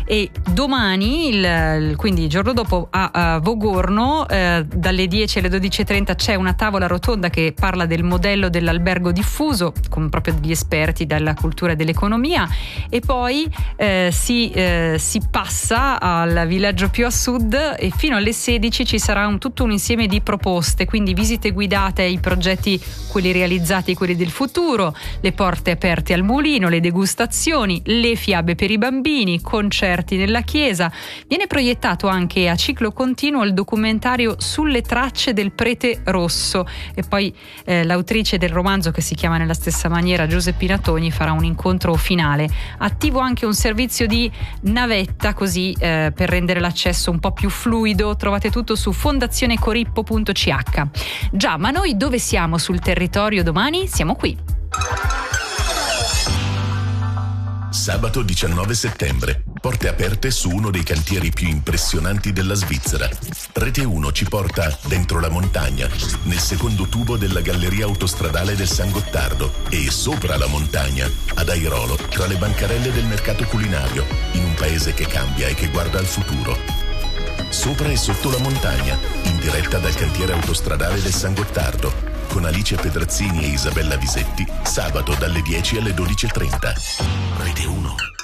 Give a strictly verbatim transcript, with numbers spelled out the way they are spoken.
E domani, il, il, quindi il giorno dopo, a, a Vogorno, eh, dalle dieci alle dodici e trenta c'è una tavola rotonda che parla del modello dell'albergo diffuso, con proprio degli esperti della cultura e dell'economia, e poi eh, si, eh, si passa al villaggio più a sud e fino alle sedici ci sarà un, tutto un insieme di proposte, quindi visite guidate ai progetti, quelli realizzati, quelli del futuro, le porte aperte al mulino, le degustazioni, le fiabe per i bambini, concerti nella chiesa. Viene proiettato anche a ciclo continuo il documentario Sulle tracce del prete rosso, e poi eh, l'autrice del romanzo, che si chiama nella stessa maniera, Giuseppina Togni, farà un incontro finale. Attivo anche un servizio di navetta, così eh, per rendere l'accesso un po' più fluido. Trovate tutto su fondazione corippo punto c h. Già, ma noi dove siamo sul territorio domani? Siamo qui. Sabato diciannove settembre, porte aperte su uno dei cantieri più impressionanti della Svizzera. Rete uno ci porta dentro la montagna, nel secondo tubo della galleria autostradale del San Gottardo, e sopra la montagna, ad Airolo, tra le bancarelle del mercato culinario, in un paese che cambia e che guarda al futuro. Sopra e sotto la montagna, in diretta dal cantiere autostradale del San Gottardo, con Alice Pedrazzini e Isabella Visetti, sabato dalle dieci alle dodici e trenta. Rete uno.